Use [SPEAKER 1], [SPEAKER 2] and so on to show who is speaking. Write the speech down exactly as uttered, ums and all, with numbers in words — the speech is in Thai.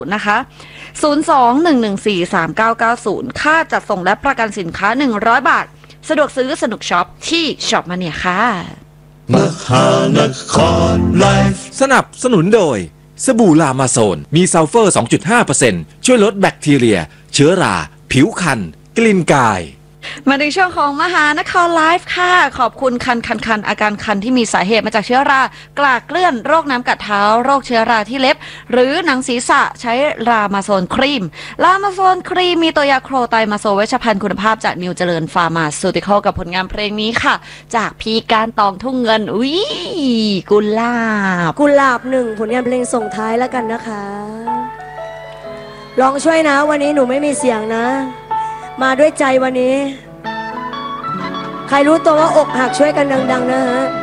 [SPEAKER 1] นะคะ ศูนย์ สอง หนึ่ง หนึ่ง สี่ สาม เก้า เก้า ศูนย์ ค่าจัดส่งและประกันสินค้า หนึ่งร้อย บาท สะดวกซื้อสนุกช็อปที่ช็อปมาเนียค่ะ
[SPEAKER 2] มหานครไลฟ์สนับสนุนโดยสบู่ลามาโซนมีซัลเฟอร์ สองจุดห้าเปอร์เซ็นต์ ช่วยลดแบคทีเรียเชื้อราผิวคันกลิ่นกาย
[SPEAKER 1] มาในช่วงของมหานครไลฟ์ค่ะขอบคุณคันคันคันอาการคันที่มีสาเหตุมาจากเชื้อรากลากเกลื่อนโรคน้ำกัดเท้าโรคเชื้อราที่เล็บหรือหนังศีรษะใช้รามาโซนครีมรามาโซนครีมมีตัวยาโครไตมาโซเวชภัณฑ์คุณภาพจากนิวเจริญฟาร์มาซูติคอลกับผลงานเพลงนี้ค่ะจากพี่การตองทุ่งเงินอุ้ยกุหลาบ
[SPEAKER 3] กุหลาบหนึ่งผลงานเพลงส่งท้ายแล้วกันนะคะลองช่วยนะวันนี้หนูไม่มีเสียงนะมาด้วยใจวันนี้ใครรู้ตัวว่าอกหักช่วยกันดังๆนะฮะ